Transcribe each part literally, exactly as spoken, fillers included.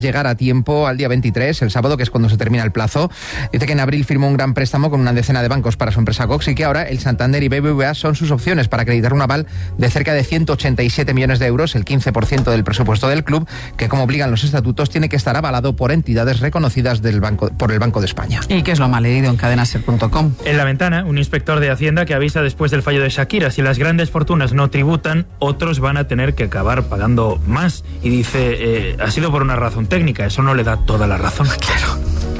llegar a tiempo al día veintitrés, el sábado, que es cuando se termina el plazo. Dice que en abril firmó un gran préstamo con una decena de bancos para su empresa Cox y que ahora el Santander y B B V A son sus opciones para acreditar un aval de cerca de ciento ochenta y siete millones de euros, el quince por ciento del presupuesto del club, que, como obligan los estatutos, tiene que estar avalado por entidades reconocidas del banco, por el Banco de España. ¿Y qué es lo mal leído en cadena ser punto com? En La Ventana, un inspector de Hacienda que avisa después del fallo de Shakira: si las grandes fortunas no tributan, otros van a tener que acabar pagando más. Y dice, eh, ha sido por una razón técnica, eso no le da toda la razón. Claro.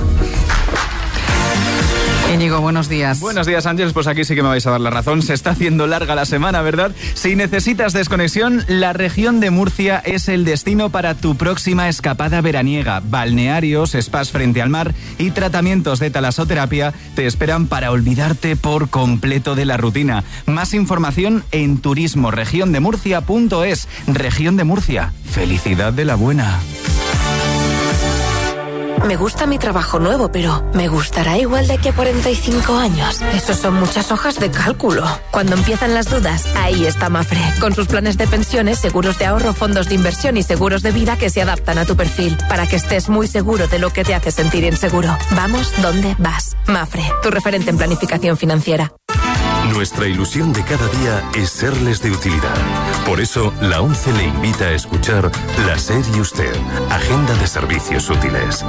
Íñigo, buenos días. Buenos días, Ángeles. Pues aquí sí que me vais a dar la razón. Se está haciendo larga la semana, ¿verdad? Si necesitas desconexión, la región de Murcia es el destino para tu próxima escapada veraniega. Balnearios, spas frente al mar y tratamientos de talasoterapia te esperan para olvidarte por completo de la rutina. Más información en turismo región de murcia punto es. Región de Murcia. Felicidad de la buena. Me gusta mi trabajo nuevo, pero ¿me gustará igual de aquí a cuarenta y cinco años? Esos son muchas hojas de cálculo. Cuando empiezan las dudas, ahí está Mafre, con sus planes de pensiones, seguros de ahorro, fondos de inversión y seguros de vida que se adaptan a tu perfil, para que estés muy seguro de lo que te hace sentir inseguro. Vamos donde vas. Mafre, tu referente en planificación financiera. Nuestra ilusión de cada día es serles de utilidad. Por eso, la ONCE le invita a escuchar La SER y Usted, Agenda de Servicios Útiles.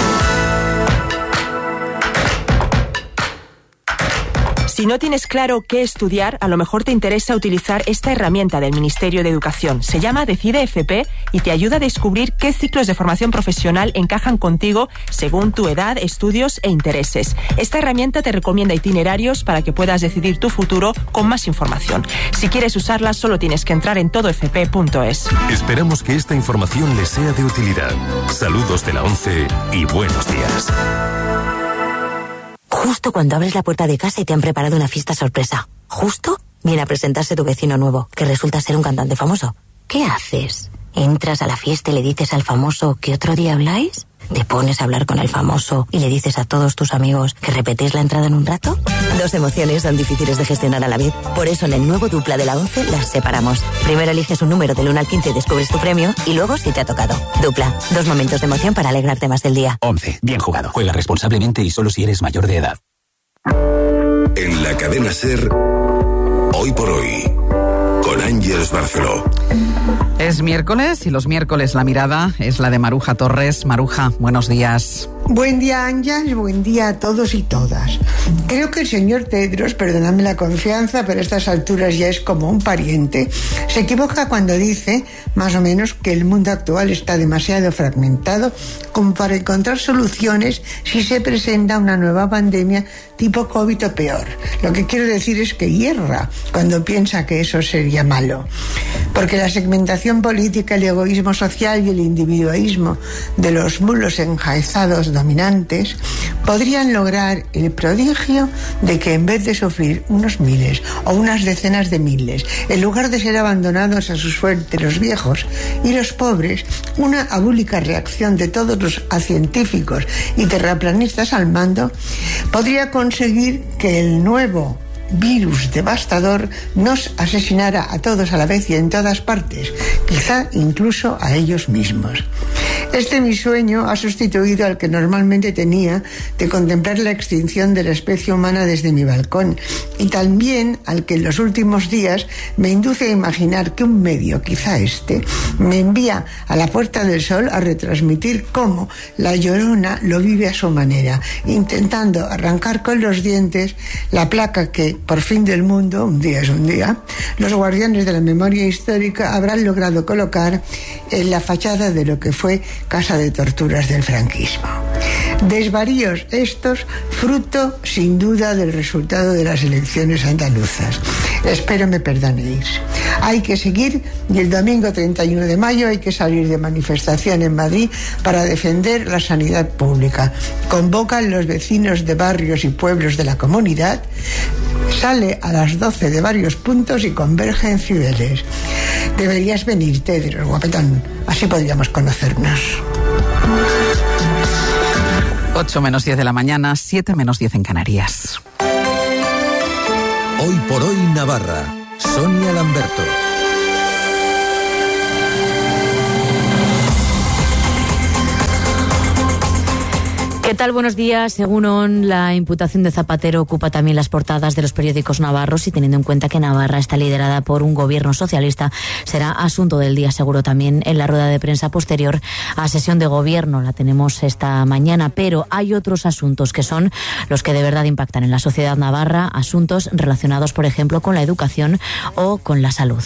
Si no tienes claro qué estudiar, a lo mejor te interesa utilizar esta herramienta del Ministerio de Educación. Se llama Decide F P y te ayuda a descubrir qué ciclos de formación profesional encajan contigo según tu edad, estudios e intereses. Esta herramienta te recomienda itinerarios para que puedas decidir tu futuro con más información. Si quieres usarla, solo tienes que entrar en todo f p punto es. Esperamos que esta información les sea de utilidad. Saludos de la ONCE y buenos días. Justo cuando abres la puerta de casa y te han preparado una fiesta sorpresa. Justo viene a presentarse tu vecino nuevo, que resulta ser un cantante famoso. ¿Qué haces? ¿Entras a la fiesta y le dices al famoso que otro día habláis? ¿Te pones a hablar con el famoso y le dices a todos tus amigos que repetís la entrada en un rato? Dos emociones son difíciles de gestionar a la vez. Por eso en el nuevo Dupla de la ONCE las separamos. Primero eliges un número del uno al quince y descubres tu premio, y luego si te ha tocado. Dupla, dos momentos de emoción para alegrarte más del día. ONCE, bien jugado. Juega responsablemente y solo si eres mayor de edad. En la cadena SER, Hoy por Hoy, con Ángeles Barceló. Es miércoles y los miércoles la mirada es la de Maruja Torres. Maruja, buenos días. Buen día, Ángeles, buen día a todos y todas. Creo que el señor Tedros, perdóname la confianza, pero a estas alturas ya es como un pariente, se equivoca cuando dice, más o menos, que el mundo actual está demasiado fragmentado como para encontrar soluciones si se presenta una nueva pandemia tipo COVID o peor. Lo que quiero decir es que hierra cuando piensa que eso sería malo. Porque la segmentación política, el egoísmo social y el individualismo de los mulos enjaizados dominantes podrían lograr el prodigio de que en vez de sufrir unos miles o unas decenas de miles, en lugar de ser abandonados a su suerte los viejos y los pobres, una abúlica reacción de todos los científicos y terraplanistas al mando podría conseguir que el nuevo virus devastador nos asesinara a todos a la vez y en todas partes, quizá incluso a ellos mismos. Este mi sueño ha sustituido al que normalmente tenía de contemplar la extinción de la especie humana desde mi balcón, y también al que en los últimos días me induce a imaginar que un medio, quizá este, me envía a la Puerta del Sol a retransmitir cómo la Llorona lo vive a su manera, intentando arrancar con los dientes la placa que, por fin del mundo, un día es un día, los guardianes de la memoria histórica habrán logrado colocar en la fachada de lo que fue casa de torturas del franquismo. Desvaríos estos, fruto sin duda del resultado de las elecciones andaluzas. Espero me perdonéis. Hay que seguir y el domingo treinta y uno de mayo hay que salir de manifestación en Madrid para defender la sanidad pública. Convocan los vecinos de barrios y pueblos de la comunidad. Sale a las doce de varios puntos y converge en Cibeles. Deberías venir, Tedros, guapetón. Así podríamos conocernos. ocho menos diez de la mañana, siete menos diez en Canarias. Hoy por Hoy Navarra, Sonia Lamberto. ¿Qué tal? Buenos días. Según la imputación de Zapatero ocupa también las portadas de los periódicos navarros y teniendo en cuenta que Navarra está liderada por un gobierno socialista, será asunto del día seguro también en la rueda de prensa posterior a sesión de gobierno. La tenemos esta mañana, pero hay otros asuntos que son los que de verdad impactan en la sociedad navarra, asuntos relacionados, por ejemplo, con la educación o con la salud.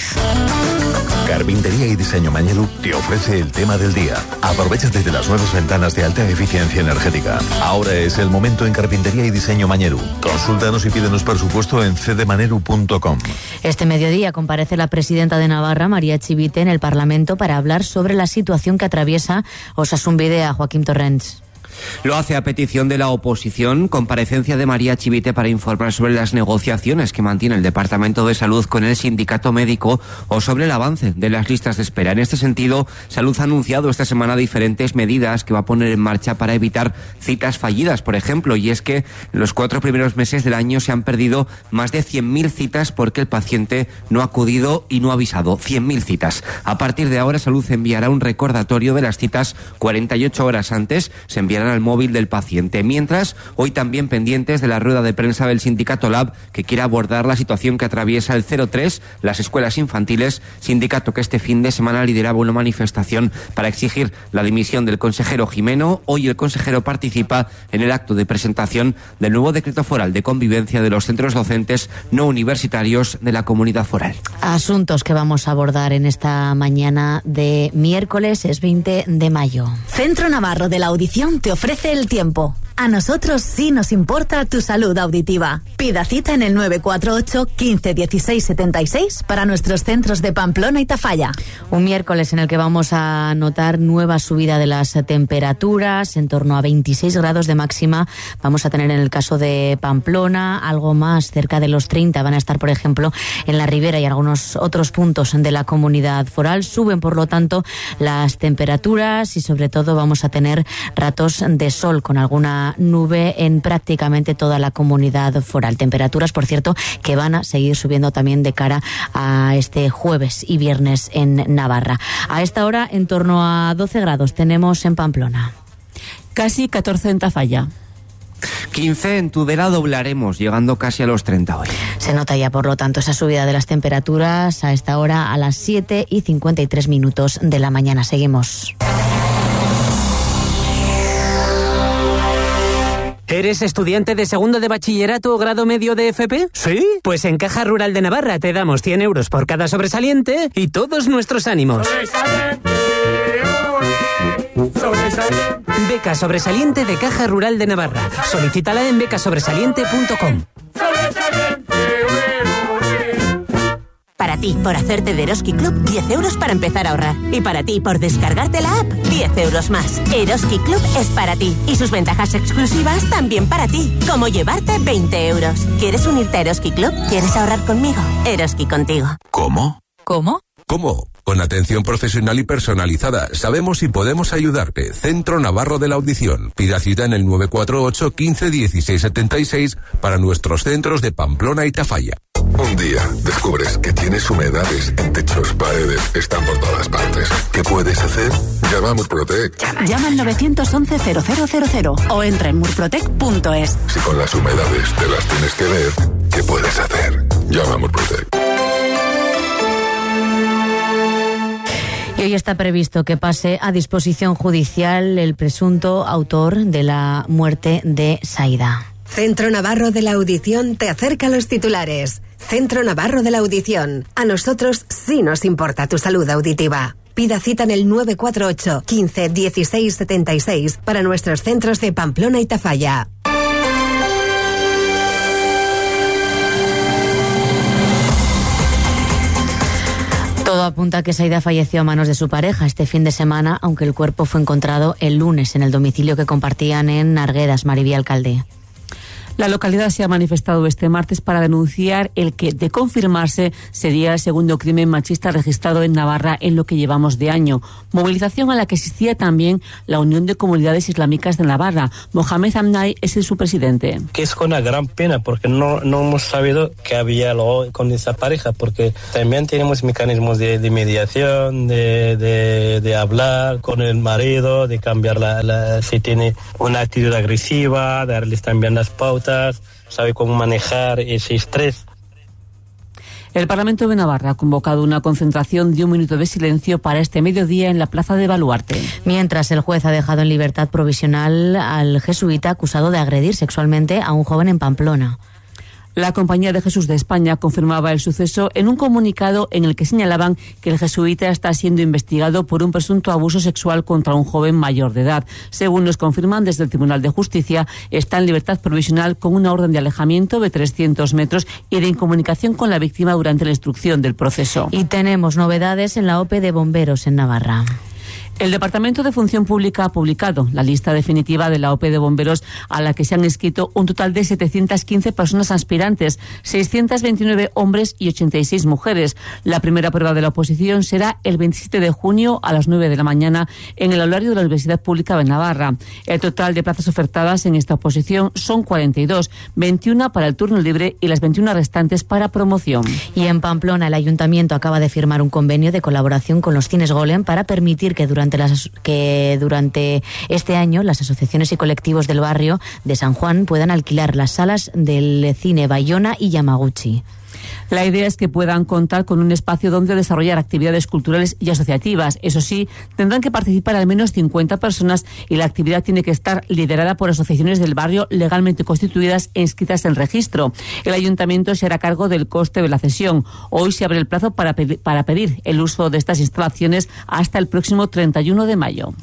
Carpintería y Diseño Mañelu te ofrece el tema del día. Aprovecha desde las nuevas ventanas de alta eficiencia energética. Ahora es el momento en Carpintería y Diseño Mañelu. Consúltanos y pídenos presupuesto en c d maneru punto com. Este mediodía comparece la presidenta de Navarra, María Chivite, en el Parlamento para hablar sobre la situación que atraviesa Osasun Bidea. Joaquín Torrents. Lo hace a petición de la oposición, comparecencia de María Chivite para informar sobre las negociaciones que mantiene el Departamento de Salud con el sindicato médico o sobre el avance de las listas de espera. En este sentido, Salud ha anunciado esta semana diferentes medidas que va a poner en marcha para evitar citas fallidas, por ejemplo, y es que en los cuatro primeros meses del año se han perdido más de cien mil citas porque el paciente no ha acudido y no ha avisado. cien mil citas. A partir de ahora, Salud enviará un recordatorio de las citas cuarenta y ocho horas antes, se enviará al móvil del paciente. Mientras, hoy también pendientes de la rueda de prensa del sindicato Lab, que quiere abordar la situación que atraviesa el cero tres, las escuelas infantiles, sindicato que este fin de semana lideraba una manifestación para exigir la dimisión del consejero Jimeno. Hoy el consejero participa en el acto de presentación del nuevo decreto foral de convivencia de los centros docentes no universitarios de la comunidad foral. Asuntos que vamos a abordar en esta mañana de miércoles, es veinte de mayo. Centro Navarro de la Audición te ofrece el tiempo. A nosotros sí nos importa tu salud auditiva. Pida cita en el nueve cuatro ocho, quince, dieciséis, setenta y seis para nuestros centros de Pamplona y Tafalla. Un miércoles en el que vamos a notar nueva subida de las temperaturas, en torno a veintiséis grados de máxima. Vamos a tener en el caso de Pamplona algo más, cerca de los treinta. Van a estar, por ejemplo, en la Ribera y algunos otros puntos de la comunidad foral. Suben, por lo tanto, las temperaturas y sobre todo vamos a tener ratos de sol con alguna nube en prácticamente toda la comunidad foral. Temperaturas, por cierto, que van a seguir subiendo también de cara a este jueves y viernes en Navarra. A esta hora, en torno a doce grados tenemos en Pamplona. Casi catorce en Tafalla. quince en Tudela doblaremos, llegando casi a los treinta hoy. Se nota ya, por lo tanto, esa subida de las temperaturas a esta hora a las siete y cincuenta y tres minutos de la mañana. Seguimos. ¿Eres estudiante de segundo de bachillerato o grado medio de F P? ¿Sí? Pues en Caja Rural de Navarra te damos cien euros por cada sobresaliente y todos nuestros ánimos. ¡Sobresaliente! ¡Sobresaliente! Beca sobresaliente de Caja Rural de Navarra. Solicítala en beca sobresaliente punto com. Para ti, por hacerte de Eroski Club, diez euros para empezar a ahorrar. Y para ti, por descargarte la app, diez euros más. Eroski Club es para ti. Y sus ventajas exclusivas también para ti. Como llevarte veinte euros. ¿Quieres unirte a Eroski Club? ¿Quieres ahorrar conmigo? Eroski contigo. ¿Cómo? ¿Cómo? ¿Cómo? Con atención profesional y personalizada. Sabemos si podemos ayudarte. Centro Navarro de la Audición. Pida cita en el nueve cuatro ocho, quince, dieciséis, setenta y seis para nuestros centros de Pamplona y Tafalla. Un día descubres que tienes humedades en techos, paredes, están por todas partes. ¿Qué puedes hacer? Llama a Murprotec. Llama al nueve once, cero cero cero cero o entra en murprotec punto es. Si con las humedades te las tienes que ver, ¿qué puedes hacer? Llama a Murprotec. Y hoy está previsto que pase a disposición judicial el presunto autor de la muerte de Saida. Centro Navarro de la Audición te acerca a los titulares. Centro Navarro de la Audición. A nosotros sí nos importa tu salud auditiva. Pida cita en el nueve cuatro ocho, quince, dieciséis, setenta y seis para nuestros centros de Pamplona y Tafalla. Todo apunta a que Saida falleció a manos de su pareja este fin de semana, aunque el cuerpo fue encontrado el lunes en el domicilio que compartían en Arguedas, Maribí Alcalde. La localidad se ha manifestado este martes para denunciar el que, de confirmarse, sería el segundo crimen machista registrado en Navarra en lo que llevamos de año. Movilización a la que asistía también la Unión de Comunidades Islámicas de Navarra. Mohamed Amnay es el su presidente. Que es una gran pena porque no, no hemos sabido que había algo con esa pareja, porque también tenemos mecanismos de, de mediación, de, de, de hablar con el marido, de cambiar la, la, si tiene una actitud agresiva, darles también las pautas, sabe cómo manejar ese estrés. El Parlamento de Navarra ha convocado una concentración de un minuto de silencio para este mediodía en la Plaza de Baluarte. Mientras el juez ha dejado en libertad provisional al jesuita acusado de agredir sexualmente a un joven en Pamplona. La Compañía de Jesús de España confirmaba el suceso en un comunicado en el que señalaban que el jesuita está siendo investigado por un presunto abuso sexual contra un joven mayor de edad. Según nos confirman desde el Tribunal de Justicia, está en libertad provisional con una orden de alejamiento de trescientos metros y de incomunicación con la víctima durante la instrucción del proceso. Y tenemos novedades en la O P E de bomberos en Navarra. El Departamento de Función Pública ha publicado la lista definitiva de la O P E de bomberos, a la que se han inscrito un total de setecientas quince personas aspirantes, seiscientos veintinueve hombres y ochenta y seis mujeres. La primera prueba de la oposición será el veintisiete de junio a las nueve de la mañana en el aulario de la Universidad Pública de Navarra. El total de plazas ofertadas en esta oposición son cuarenta y dos, veintiuno para el turno libre y las veintiuna restantes para promoción. Y en Pamplona, el Ayuntamiento acaba de firmar un convenio de colaboración con los cines Golem para permitir que durante Las, que durante este año las asociaciones y colectivos del barrio de San Juan puedan alquilar las salas del cine Bayona y Yamaguchi. La idea es que puedan contar con un espacio donde desarrollar actividades culturales y asociativas. Eso sí, tendrán que participar al menos cincuenta personas y la actividad tiene que estar liderada por asociaciones del barrio legalmente constituidas e inscritas en registro. El ayuntamiento se hará cargo del coste de la cesión. Hoy se abre el plazo para pedir, para pedir el uso de estas instalaciones hasta el próximo treinta y uno de mayo.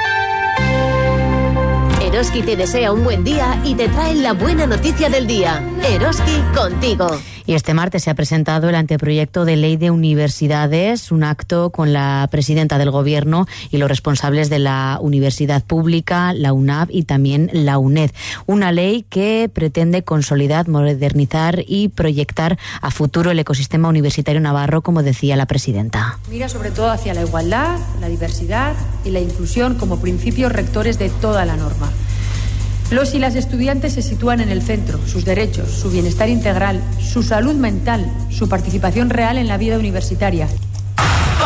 Eroski te desea un buen día y te trae la buena noticia del día. Eroski contigo. Y este martes se ha presentado el anteproyecto de ley de universidades, un acto con la presidenta del Gobierno y los responsables de la Universidad Pública, la UNAV y también la UNED. Una ley que pretende consolidar, modernizar y proyectar a futuro el ecosistema universitario navarro, como decía la presidenta. Mira sobre todo hacia la igualdad, la diversidad y la inclusión como principios rectores de toda la norma. Los y las estudiantes se sitúan en el centro, sus derechos, su bienestar integral, su salud mental, su participación real en la vida universitaria.